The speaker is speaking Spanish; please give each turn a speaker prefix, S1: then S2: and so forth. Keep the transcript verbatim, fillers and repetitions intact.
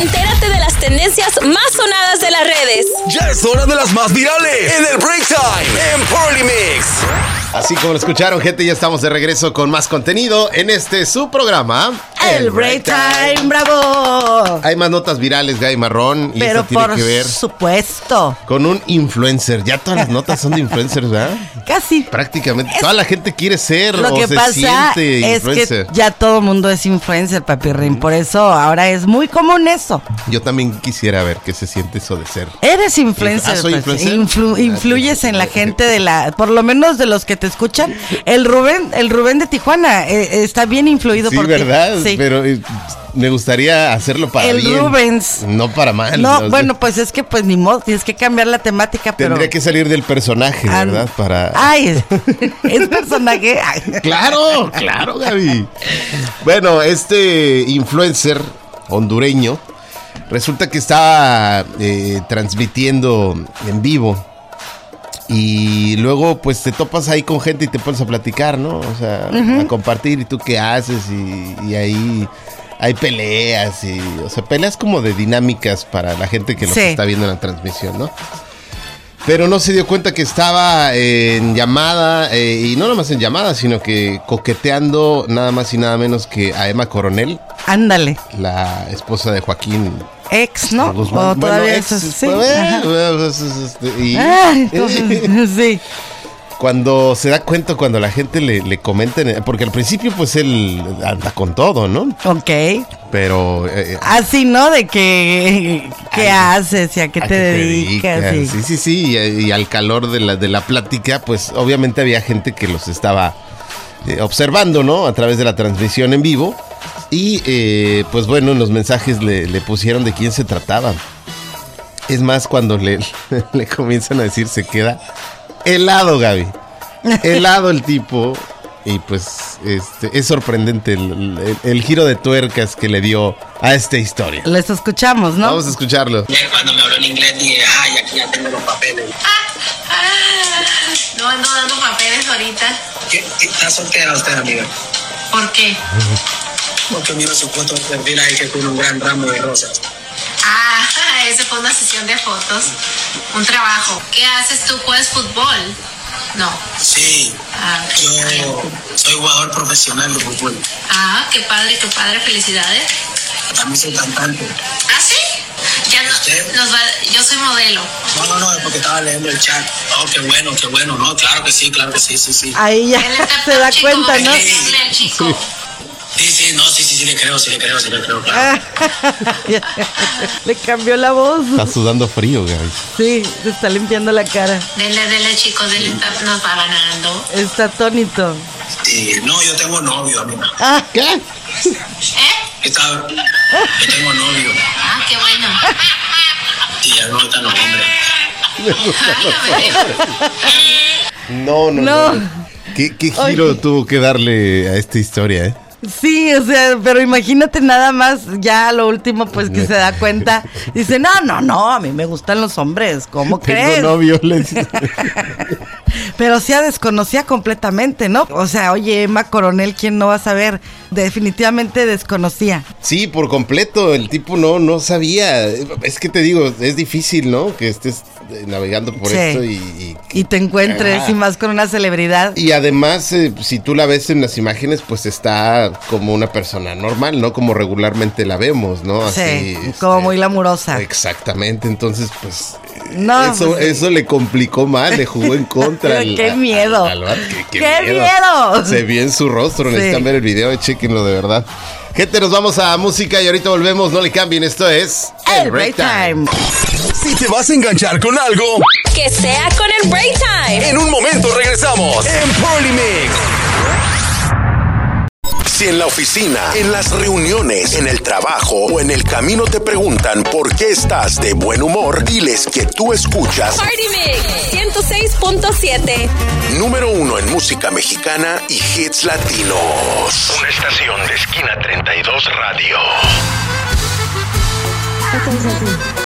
S1: Entérate de las tendencias más sonadas de las redes.
S2: Ya es hora de las más virales en el Break Time en Polymix.
S3: Así como lo escucharon, gente, ya estamos de regreso con más contenido en este su programa,
S4: El Break Time, bravo.
S3: Hay más notas virales, Gaby Marrón, y
S4: Pero
S3: esto tiene
S4: por
S3: que ver
S4: supuesto
S3: con un influencer. Ya todas las notas son de influencers, ¿verdad?
S4: Casi.
S3: Prácticamente.
S4: Es-
S3: Toda la gente quiere ser
S4: Lo
S3: o
S4: que
S3: se
S4: pasa
S3: siente
S4: es
S3: influencer.
S4: que ya todo el mundo es influencer, papirrín. Por eso ahora es muy común eso.
S3: Yo también quisiera ver qué se siente eso de ser.
S4: Eres influencer.
S3: Ah, ¿soy
S4: pues,
S3: influencer?
S4: influ- influyes en la gente de la, por lo menos de los que te escuchan. El Rubén, el Rubén de Tijuana eh, está bien influido
S3: Sí,
S4: por
S3: ¿verdad?
S4: ti. Sí.
S3: Pero eh, me gustaría hacerlo para
S4: El
S3: bien.
S4: Rubens.
S3: No para mal.
S4: No,
S3: sé.
S4: bueno, pues es que pues ni modo, tienes que cambiar la temática, pero
S3: Tendría que salir del personaje,
S4: Ah,
S3: ¿verdad? Para...
S4: Ay, es personaje. Ay.
S3: Claro, claro, Gaby. Bueno, este influencer hondureño resulta que estaba eh, transmitiendo en vivo y luego pues te topas ahí con gente y te pones a platicar, ¿no? O sea, uh-huh. a compartir y tú qué haces y, y ahí hay peleas y, o sea, peleas como de dinámicas para la gente que nos
S4: Sí.
S3: está viendo en la transmisión, ¿no? Pero no se dio cuenta que estaba en llamada, eh, y no nada más en llamada, sino que coqueteando nada más y nada menos que a Emma Coronel,
S4: Ándale.
S3: la esposa de Joaquín
S4: Ex, ¿no?
S3: Guzmán.
S4: O todavía
S3: Bueno,
S4: eso,
S3: ex,
S4: sí.
S3: pues,
S4: Ajá.
S3: pues, este, y-
S4: Ay, entonces, sí.
S3: Cuando se da cuenta, cuando la gente le, le comenta, porque al principio pues él anda con todo, ¿no?
S4: Ok.
S3: Pero... eh,
S4: Así, ¿no? De que, ¿qué
S3: Ay,
S4: haces y a qué
S3: ¿a
S4: te
S3: qué
S4: dedicas?
S3: dedicas?
S4: Sí.
S3: Sí, sí, sí. Y, y al calor de la, de la plática, pues obviamente había gente que los estaba eh, observando, ¿no? A través de la transmisión en vivo. Y eh, pues bueno, en los mensajes le, le pusieron de quién se trataba. Es más, cuando le, le comienzan a decir se queda helado, Gaby. Helado el tipo. Y pues este es sorprendente el, el, el giro de tuercas que le dio a esta historia.
S4: Los escuchamos, ¿no?
S3: Vamos a escucharlo.
S5: Ya cuando me habló en inglés dije, ay, aquí ya tengo los papeles.
S6: No ando dando papeles ahorita.
S5: ¿Qué? ¿Está soltera usted, amiga?
S6: ¿Por qué?
S5: Porque mira su foto de perfil ahí que tiene un gran ramo de rosas.
S6: Ah, esa fue una sesión de fotos. Un trabajo. ¿Qué haces tú? ¿Juegas fútbol? No.
S5: Sí,
S6: Ah,
S5: yo soy jugador profesional de fútbol.
S6: ah, qué padre, qué padre. Felicidades.
S5: También soy cantante.
S6: ¿Ah, sí? Ya no,
S5: ¿Usted?
S6: nos va, yo soy modelo.
S5: No, no, no, es porque estaba leyendo el chat. Oh, qué bueno, qué bueno. No, claro que sí, claro que sí, sí, sí.
S4: Ahí ya
S6: Él está
S4: se da
S6: chico,
S4: cuenta, ¿no?
S6: dile al chico.
S5: Sí, sí, no, sí, sí, sí, le creo, sí, le creo, sí, le creo, claro.
S4: Le cambió la voz.
S3: Está sudando frío, Gaby.
S4: Sí, se está limpiando la cara.
S6: Dele, dele, chicos, dele, está- nos va ganando.
S4: Está atónito.
S5: Sí, no, yo tengo novio, amiga.
S4: Ah,
S3: ¿Qué?
S6: ¿Eh?
S5: Está, yo tengo novio.
S6: Ah, qué bueno.
S5: Y ya no están los hombres.
S6: Ay, no me-
S3: No, no, no.
S4: no.
S3: ¿Qué, qué giro
S4: Oye.
S3: tuvo que darle a esta historia, eh?
S4: Sí, o sea, pero imagínate nada más, ya lo último, pues que se da cuenta. Dice, no, no, no, a mí me gustan los hombres, ¿cómo crees?
S3: Tengo novio, le dice.
S4: Pero sí, desconocía completamente, ¿no? O sea, oye, Emma Coronel, ¿quién no va a saber? Definitivamente desconocía.
S3: Sí, por completo, el tipo no, no sabía. Es que te digo, es difícil, ¿no? Que estés eh, navegando por
S4: Sí.
S3: esto y... y
S4: Y te encuentres,
S3: Ajá.
S4: y más con una celebridad.
S3: Y además, eh, si tú la ves en las imágenes, pues está como una persona normal, ¿no? Como regularmente la vemos, ¿no?
S4: Sí,
S3: Así,
S4: como
S3: este,
S4: muy glamurosa.
S3: Exactamente, entonces, pues... eh,
S4: No,
S3: eso,
S4: pues,
S3: eso le complicó más, le jugó en contra. al-
S4: ¡Qué
S3: al-
S4: miedo!
S3: al- al- qué, qué
S4: ¡Qué
S3: miedo!
S4: miedo!
S3: Se vio en su rostro,
S4: Sí.
S3: necesitan ver el video, chequenlo de verdad. Gente, nos vamos a música y ahorita volvemos, no le cambien, esto es...
S4: El Break Time.
S2: Si te vas a enganchar con algo,
S1: Que sea con el Break Time.
S2: en un momento regresamos en Polymix. Si en la oficina, en las reuniones, en el trabajo o en el camino te preguntan por qué estás de buen humor, diles que tú escuchas
S1: Party Mix ciento seis punto siete.
S2: número uno en música mexicana y hits latinos. Una estación de Esquina treinta y dos Radio.